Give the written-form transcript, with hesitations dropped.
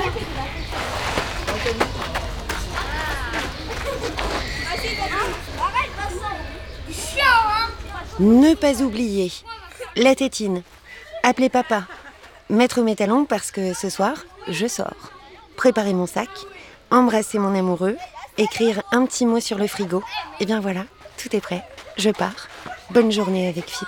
Ne pas oublier la tétine, appeler papa, mettre mes talons parce que ce soir, je sors, préparer mon sac, embrasser mon amoureux, écrire un petit mot sur le frigo. Et bien voilà, tout est prêt, je pars. Bonne journée avec Philippe.